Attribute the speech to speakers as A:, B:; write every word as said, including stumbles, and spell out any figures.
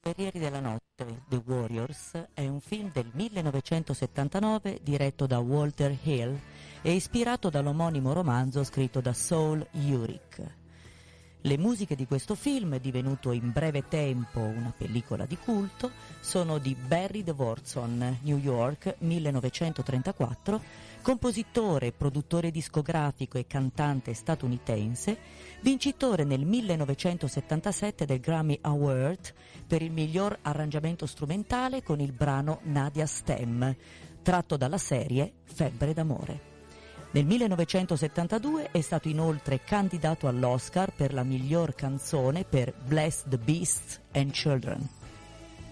A: Guerrieri della notte, The Warriors, è un film del millenovecentosettantanove diretto da Walter Hill e ispirato dall'omonimo romanzo scritto da Saul Ulrich. Le musiche di questo film, divenuto in breve tempo una pellicola di culto, sono di Barry Dvorson, New York, millenovecentotrentaquattro, compositore, produttore discografico e cantante statunitense, vincitore nel millenovecentosettantasette del Grammy Award per il miglior arrangiamento strumentale con il brano Nadia Stem, tratto dalla serie Febbre d'amore. Nel millenovecentosettantadue è stato inoltre candidato all'Oscar per la miglior canzone per Bless the Beasts and Children.